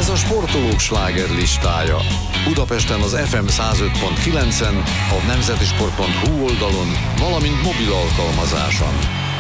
Ez a sportolók slágerlistája. Budapesten az FM 105.9-en, a nemzetisport.hu oldalon, valamint mobil alkalmazáson.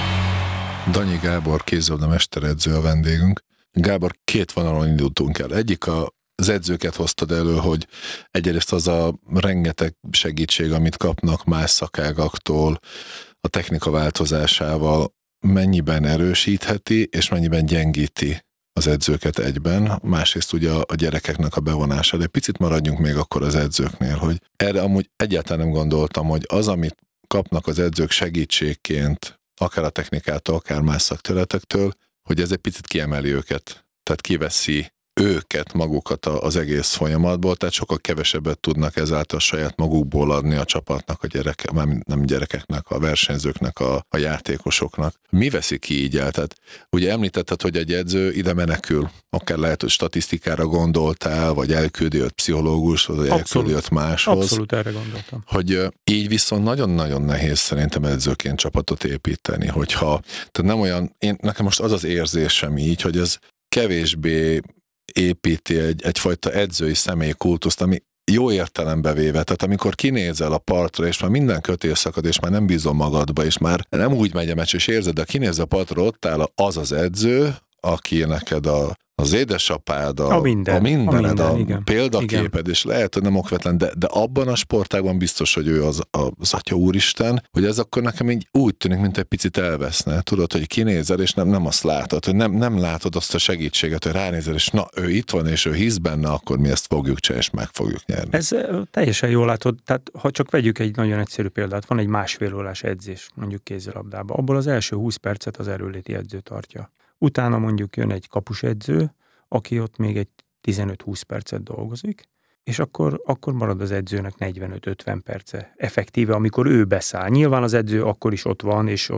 Danyi Gábor kézilabda mesteredző a vendégünk. Gábor, két vonalon indultunk el. Egyik az edzőket hoztad elő, hogy egyrészt az a rengeteg segítség, amit kapnak más szakágaktól, a technika változásával mennyiben erősítheti, és mennyiben gyengíti az edzőket egyben, másrészt ugye a gyerekeknek a bevonása, de picit maradjunk még akkor az edzőknél, hogy erre amúgy egyáltalán nem gondoltam, hogy az, amit kapnak az edzők segítségként, akár a technikától, akár más szakterületektől, hogy ez egy picit kiemeli őket, tehát kiveszi őket, magukat az egész folyamatból, tehát sokkal kevesebbet tudnak ezáltal saját magukból adni a csapatnak, nem gyerekeknek, a versenyzőknek, a játékosoknak. Mi veszi ki így el? Tehát ugye említetted, hogy egy edző ide menekül, akár lehet, hogy statisztikára gondoltál, vagy elküldi őt pszichológushoz, vagy elküldi őt máshoz. Abszolút erre gondoltam. Hogy így viszont nagyon-nagyon nehéz szerintem edzőként csapatot építeni, tehát nem olyan, nekem most az érzésem így, hogy ez kevésbé építi egyfajta edzői személykultuszt, ami jó értelembe véve, tehát amikor kinézel a partra, és már minden kötél szakad, és már nem bízol magadba, és már nem úgy megy a meccs, és érzed, de kinézel a partra, ott áll az edző, aki neked az édesapád, a mindened, a példaképed, igen. És lehet, hogy nem okvetlen, de abban a sportágban biztos, hogy ő az Atya Úristen, hogy ez akkor nekem így úgy tűnik, mint egy picit elveszne. Tudod, hogy kinézel, és nem azt látod, hogy nem látod azt a segítséget, hogy ránézel, és na, ő itt van, és ő hisz benne, akkor mi ezt fogjuk csinálni, és meg fogjuk nyerni. Ez teljesen jól látod, tehát ha csak vegyük egy nagyon egyszerű példát, van egy másfél órás edzés, mondjuk kézilabdában, abból az első 20 percet az erőléti edző tartja. Utána mondjuk jön egy kapusedző, aki ott még egy 15-20 percet dolgozik, és akkor marad az edzőnek 45-50 perce effektíve, amikor ő beszáll. Nyilván az edző akkor is ott van, és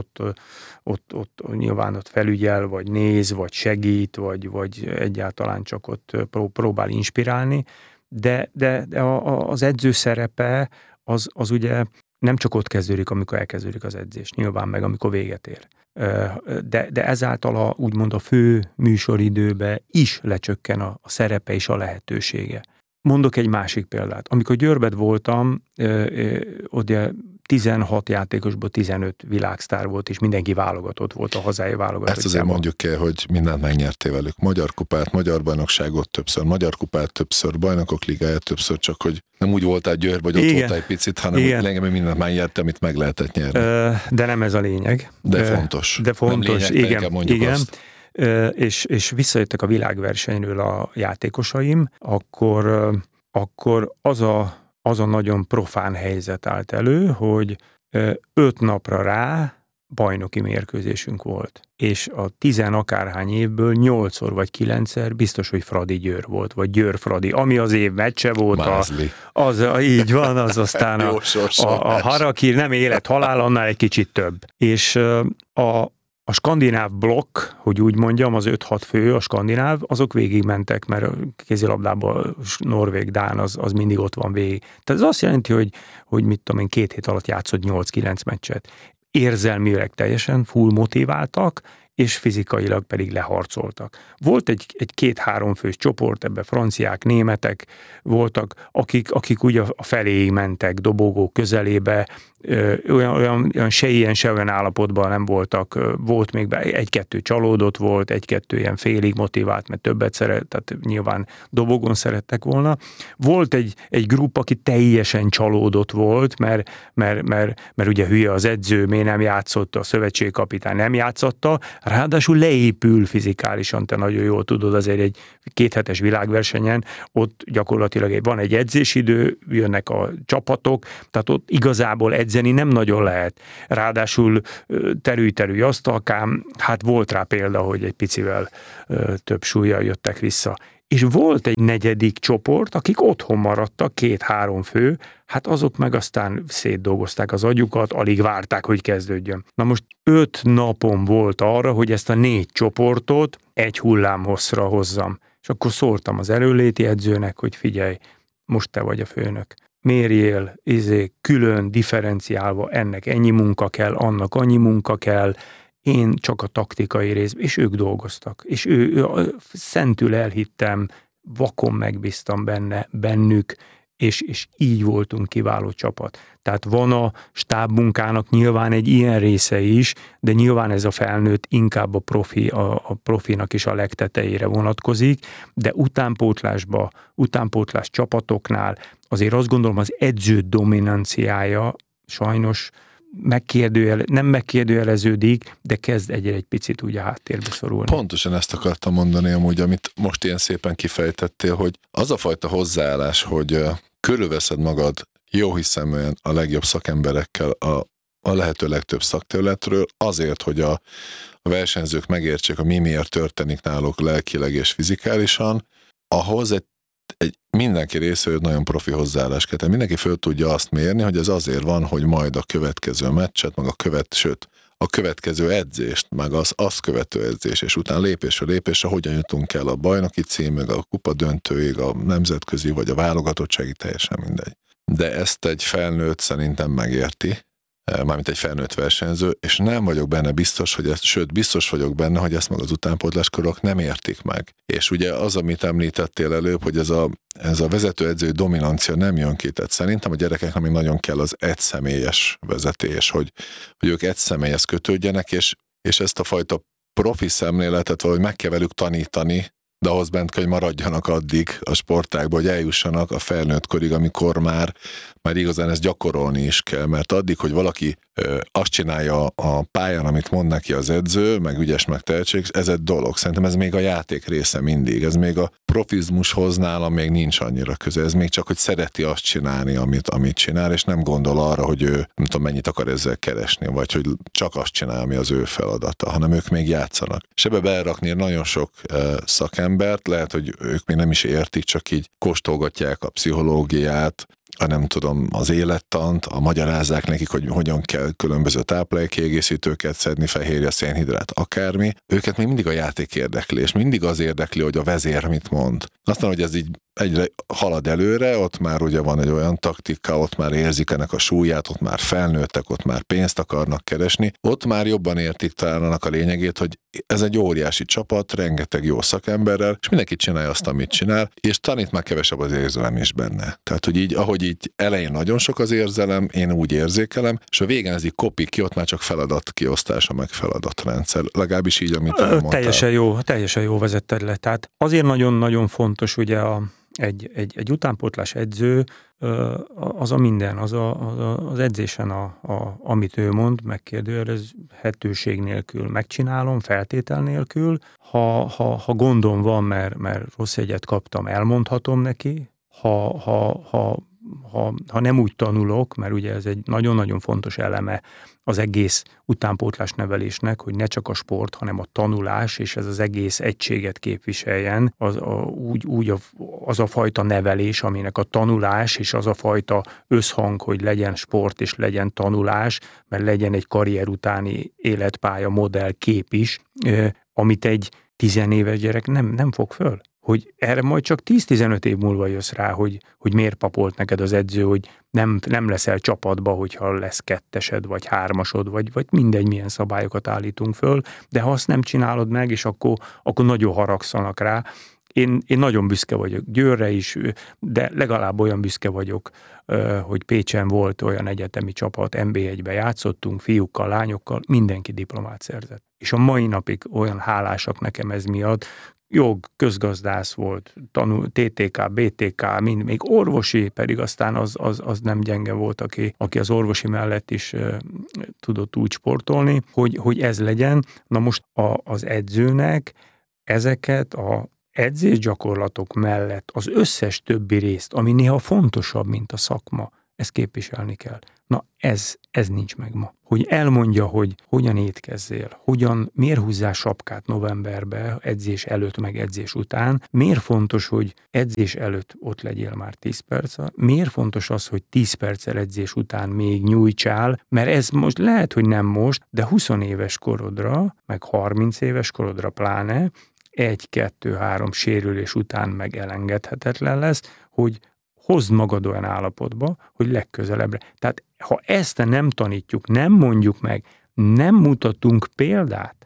ott nyilván ott felügyel, vagy néz, vagy segít, vagy egyáltalán csak ott próbál inspirálni, de az edző szerepe az ugye nem csak ott kezdődik, amikor elkezdődik az edzés, nyilván meg amikor véget ér. De ezáltal úgymond a fő műsoridőbe is lecsökken a szerepe és a lehetősége. Mondok egy másik példát. Amikor Győrben voltam, ugye 16 játékosból 15 világsztár volt, és mindenki válogatott volt, a hazai válogatott. Ezt azért mondjuk el, hogy mindent megnyertél velük. Magyar kupát, magyar bajnokságot többször, magyar kupát többször, bajnokok ligáját többször, csak hogy nem úgy voltál Győrben, hogy ott voltál egy picit, hanem lényegében mindent megnyertem, amit meg lehetett nyerni. De nem ez a lényeg. De fontos. De fontos, igen. Azt. És visszajöttek a világversenyről a játékosaim, akkor az a nagyon profán helyzet állt elő, hogy 5 napra rá bajnoki mérkőzésünk volt. És a 10 akárhány évből 8-szor vagy 9-szer biztos, hogy Fradi Győr volt, vagy Győr Fradi, ami az év meccse volt. Így van, az aztán a harakiri, nem élet-halál, annál egy kicsit több. És a skandináv blokk, hogy úgy mondjam, az 5-6 fő, a skandináv, azok végigmentek, mert a kézilabdában norvég, dán, az mindig ott van végig. Tehát ez azt jelenti, hogy mit tudom én, 2 hét alatt játszott 8-9 meccset. Érzelmileg teljesen full motiváltak, és fizikailag pedig leharcoltak. Volt egy 2-3 fős csoport, ebben franciák, németek voltak, akik ugye a feléig mentek, dobogó közelébe, olyan se ilyen, se olyan állapotban nem voltak. Volt még egy-kettő csalódott volt, egy-kettő ilyen félig motivált, mert többet szeret, tehát nyilván dobogon szerettek volna. Volt egy grupp, aki teljesen csalódott volt, mert ugye hülye az edző, miért nem játszott, a szövetségkapitány nem játszotta, ráadásul leépül fizikálisan, te nagyon jól tudod, azért egy 2 hetes világversenyen, ott gyakorlatilag van egy edzésidő, jönnek a csapatok, tehát ott igazából edzeni nem nagyon lehet. Ráadásul terülj asztalkám, hát volt rá példa, hogy egy picivel több súllyal jöttek vissza. És volt egy 4. csoport, akik otthon maradtak, 2-3 fő, hát azok meg aztán szétdolgozták az agyukat, alig várták, hogy kezdődjön. Na most 5 napom volt arra, hogy ezt a 4 csoportot egy hullámhosszra hozzam. És akkor szóltam az erőléti edzőnek, hogy figyelj, most te vagy a főnök. Mérjél, külön, differenciálva, ennek ennyi munka kell, annak annyi munka kell, én csak a taktikai rész, és ők dolgoztak. És ő szentül elhittem, vakon megbíztam bennük, és így voltunk kiváló csapat. Tehát van a stábmunkának nyilván egy ilyen része is, de nyilván ez a felnőtt inkább a profinak is a legtetejére vonatkozik, de utánpótlás csapatoknál azért azt gondolom az edző dominanciája sajnos nem megkérdőjeleződik, de kezd egy picit úgy a háttérbe szorulni. Pontosan ezt akartam mondani amúgy, amit most ilyen szépen kifejtettél, hogy az a fajta hozzáállás, hogy körülveszed magad jóhiszeműen a legjobb szakemberekkel a lehető legtöbb szakterületről, azért, hogy a versenyzők megértsék, mi miért történik náluk lelkileg és fizikálisan, ahhoz egy mindenki részéről nagyon profi hozzáállás kell. Tehát mindenki föl tudja azt mérni, hogy ez azért van, hogy majd a következő meccset, meg a következő edzést, meg azt követő edzés, és utána lépésről lépésre hogyan jutunk el a bajnoki címig, a kupa döntőig, a nemzetközi vagy a válogatottságig, teljesen mindegy. De ezt egy felnőtt szerintem megérti, mármint egy felnőtt versenyző, és nem vagyok benne biztos, biztos vagyok benne, hogy ezt meg az utánpótláskorok nem értik meg. És ugye az, amit említettél előbb, hogy ez a vezetőedzői dominancia nem jön ki. Tehát szerintem a gyerekeknek még nagyon kell az egyszemélyes vezetés, hogy ők egyszemélyhez kötődjenek, és ezt a fajta profi szemléletet valahogy meg kell velük tanítani, de ahhoz bent kell, hogy maradjanak addig a sportágban, hogy eljussanak a felnőtt korig, amikor már igazán ezt gyakorolni is kell, mert addig, hogy valaki azt csinálja a pályán, amit mond neki az edző, meg ügyes, meg tehetséges, ez egy dolog. Szerintem ez még a játék része mindig. Ez még a profizmushoz nálam még nincs annyira köze. Ez még csak, hogy szereti azt csinálni, amit csinál, és nem gondol arra, hogy ő nem tudom, mennyit akar ezzel keresni, vagy hogy csak azt csinál, ami az ő feladata, hanem ők még játszanak. És ebbe belerakni nagyon sok szakembert, lehet, hogy ők még nem is értik, csak így kóstolgatják a pszichológiát, nem tudom, az élettant, magyarázzák nekik, hogy hogyan kell különböző táplálékkiegészítőket szedni, fehérje, szénhidrát, akármi. Őket még mindig a játék érdekli, és mindig az érdekli, hogy a vezér mit mond. Aztán, hogy ez így egyre halad előre, ott már ugye van egy olyan taktika, ott már érzik ennek a súlyát, ott már felnőttek, ott már pénzt akarnak keresni, ott már jobban értik talán annak a lényegét, hogy ez egy óriási csapat, rengeteg jó szakemberrel, és mindenki csinálja azt, amit csinál, és tanít már kevesebb az érzelem is benne. Tehát, hogy így, ahogy így elején nagyon sok az érzelem, én úgy érzékelem, és a végén ez így kopik ki, ott már csak feladatkiosztása, meg feladatrendszer. Legalábbis így, amit elmondtál. Teljesen jó vezetted le. Tehát azért nagyon-nagyon fontos ugye egy utánpótlás edző, az a minden, az edzésen, amit ő mond, megkérdőjelezhetőség nélkül megcsinálom, feltétel nélkül. Ha gondom van, mert rossz jegyet kaptam, elmondhatom neki. Ha nem úgy tanulok, mert ugye ez egy nagyon-nagyon fontos eleme az egész utánpótlás nevelésnek, hogy ne csak a sport, hanem a tanulás, és ez az egész egységet képviseljen, az a fajta nevelés, aminek a tanulás, és az a fajta összhang, hogy legyen sport és legyen tanulás, mert legyen egy karrier utáni életpálya modell kép is, amit egy 10 éves gyerek nem fog föl. Hogy erre majd csak 10-15 év múlva jössz rá, hogy miért papolt neked az edző, hogy nem leszel csapatba, hogyha lesz 2-esed, vagy 3-asod, vagy mindegy, milyen szabályokat állítunk föl, de ha azt nem csinálod meg, és akkor nagyon haragszanak rá. Én nagyon büszke vagyok Győrre is, de legalább olyan büszke vagyok, hogy Pécsen volt olyan egyetemi csapat, NB1-be játszottunk, fiúkkal, lányokkal, mindenki diplomát szerzett. És a mai napig olyan hálásak nekem ez miatt, közgazdász volt, TTK, BTK, még orvosi, pedig aztán az nem gyenge volt, aki az orvosi mellett is tudott úgy sportolni, hogy ez legyen. Na most az edzőnek ezeket a edzésgyakorlatok mellett az összes többi részt, ami néha fontosabb, mint a szakma, ezt képviselni kell. Na ez nincs meg ma. Hogy elmondja, hogy hogyan étkezzél, miért húzzál sapkát novemberbe, edzés előtt, meg edzés után, miért fontos, hogy edzés előtt ott legyél már 10 perc, miért fontos az, hogy 10 perccel edzés után még nyújtsál, mert ez most lehet, hogy nem most, de 20 éves korodra, meg 30 éves korodra pláne, 1-2-3 sérülés után meg elengedhetetlen lesz, hogy hozd magad olyan állapotba, hogy legközelebbre. Tehát ha ezt nem tanítjuk, nem mondjuk meg, nem mutatunk példát,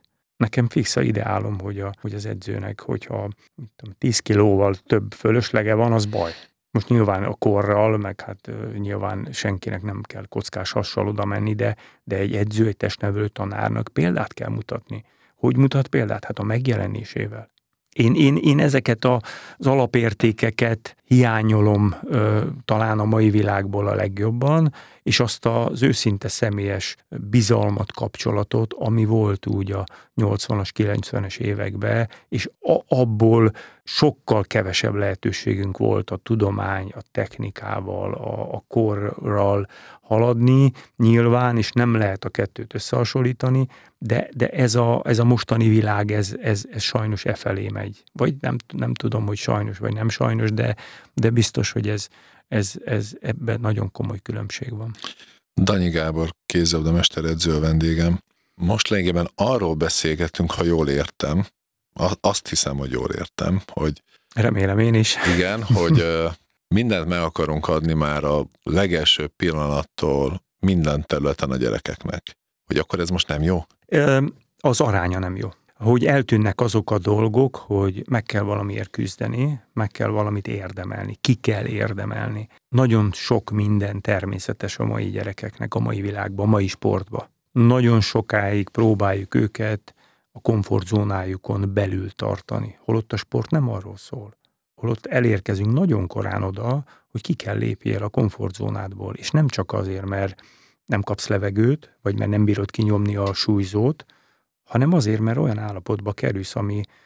Nekem fix a ideálom, hogy az edzőnek, hogyha 10 kilóval több fölöslege van, az baj. Most nyilván a korral, meg hát nyilván senkinek nem kell kockás hassal oda menni, de egy edző, egy testnevelő tanárnak példát kell mutatni. Hogy mutat példát? Hát a megjelenésével. Én ezeket az alapértékeket hiányolom talán a mai világból a legjobban, és azt az őszinte személyes bizalmat, kapcsolatot, ami volt úgy a 80-as, 90-es években, és abból sokkal kevesebb lehetőségünk volt a tudomány, a technikával, a korral haladni nyilván, és nem lehet a kettőt összehasonlítani, de ez a mostani világ, ez sajnos felé megy. Vagy nem tudom, hogy sajnos, vagy nem sajnos, de biztos, hogy ez ebben nagyon komoly különbség van. Danyi Gábor kézilabda mesteredző a vendégem. Most lényegében arról beszélgetünk, ha jól értem, azt hiszem, hogy jól értem, hogy... Remélem én is. Igen, hogy mindent meg akarunk adni már a legelső pillanattól minden területen a gyerekeknek. Hogy akkor ez most nem jó? Az aránya nem jó. Hogy eltűnnek azok a dolgok, hogy meg kell valamiért küzdeni, meg kell valamit érdemelni, ki kell érdemelni. Nagyon sok minden természetes a mai gyerekeknek, a mai világban, a mai sportban. Nagyon sokáig próbáljuk őket a komfortzónájukon belül tartani. Holott a sport nem arról szól. Holott elérkezünk nagyon korán oda, hogy ki kell lépjél a komfortzónádból. És nem csak azért, mert nem kapsz levegőt, vagy mert nem bírod kinyomni a súlyzót, hanem azért, mert olyan állapotba kerülsz,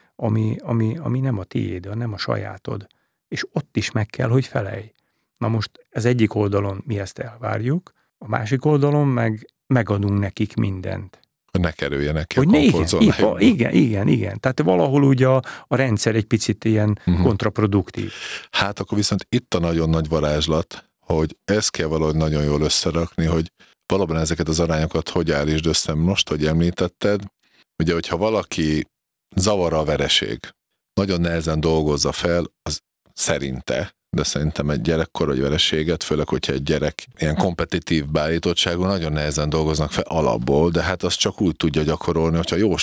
ami nem a tiéd, nem a sajátod. És ott is meg kell, hogy felelj. Na most az egyik oldalon mi ezt elvárjuk, a másik oldalon meg megadunk nekik mindent. Hogy ne kerüljenek ki a komfortzónájukba. Igen. Tehát valahol ugye a rendszer egy picit ilyen kontraproduktív. Hát akkor viszont itt a nagyon nagy varázslat, hogy ezt kell valahogy nagyon jól összerakni, hogy valóban ezeket az arányokat hogy állítsd össze most, hogy említetted. Ugye, hogyha valaki zavar a vereség, nagyon nehezen dolgozza fel, az szerinte, de szerintem egy gyerekkor vagy vereséget, főleg, hogyha egy gyerek ilyen kompetitív beállítottságú, nagyon nehezen dolgoznak fel alapból, de hát azt csak úgy tudja gyakorolni, hogyha jó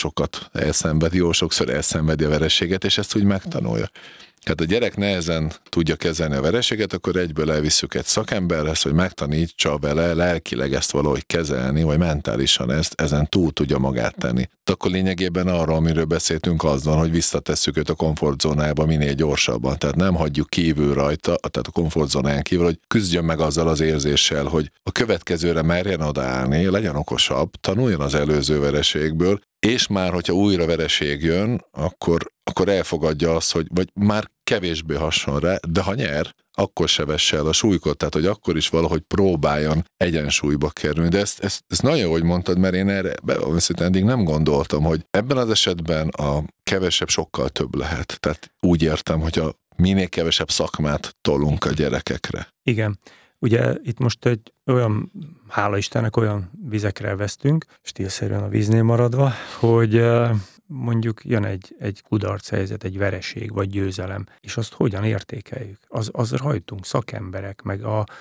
sokszor elszenvedi a vereséget, és ezt úgy megtanulja. Tehát a gyerek nehezen tudja kezelni a vereséget, akkor egyből elvisszük egy szakemberhez, hogy megtanítsa vele lelkileg ezt valahogy kezelni, vagy mentálisan ezen túl tudja magát tenni. De akkor lényegében arról, amiről beszéltünk, az van, hogy visszatesszük őt a komfortzónába minél gyorsabban. Tehát nem hagyjuk kívül rajta, tehát a komfortzónán kívül, hogy küzdjön meg azzal az érzéssel, hogy a következőre merjen odaállni, legyen okosabb, tanuljon az előző vereségből, és már, hogyha újra vereség jön, akkor elfogadja azt, hogy vagy már kevésbé hasonl rá, de ha nyer, akkor se vesse el a súlykot, tehát hogy akkor is valahogy próbáljon egyensúlyba kerülni. De ezt nagyon jó, hogy mondtad, mert én erre eddig nem gondoltam, hogy ebben az esetben a kevesebb sokkal több lehet. Tehát úgy értem, hogy a minél kevesebb szakmát tolunk a gyerekekre. Igen. Ugye itt most egy olyan, hála Istennek, olyan vizekre vesztünk, stílszerűen a víznél maradva, hogy mondjuk jön egy kudarc helyzet, egy vereség vagy győzelem, és azt hogyan értékeljük? Az rajtunk, szakemberek, meg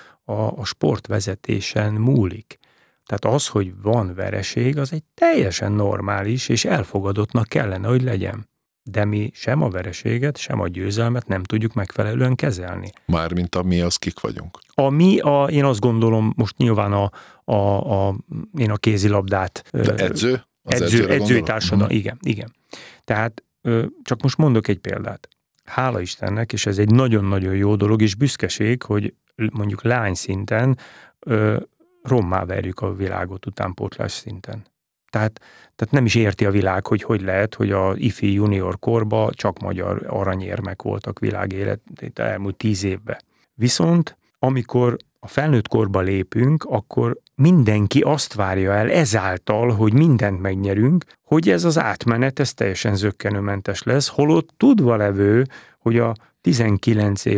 a sportvezetésen múlik. Tehát az, hogy van vereség, az egy teljesen normális és elfogadottnak kellene, hogy legyen. De mi sem a vereséget, sem a győzelmet nem tudjuk megfelelően kezelni. Mármint mi az kik vagyunk? Én azt gondolom, most nyilván én a kézilabdát... De edző? Edzői társadalom, igen. Tehát csak most mondok egy példát. Hála Istennek, és ez egy nagyon-nagyon jó dolog, és büszkeség, hogy mondjuk lány szinten rommá verjük a világot utánpótlás szinten. Tehát nem is érti a világ, hogy lehet, hogy a ifi junior korban csak magyar aranyérmek voltak világéletét elmúlt 10 évben. Viszont amikor a felnőtt korba lépünk, akkor mindenki azt várja el ezáltal, hogy mindent megnyerünk, hogy ez az átmenet, ez teljesen zökkenőmentes lesz, holott tudva levő, hogy a 19 év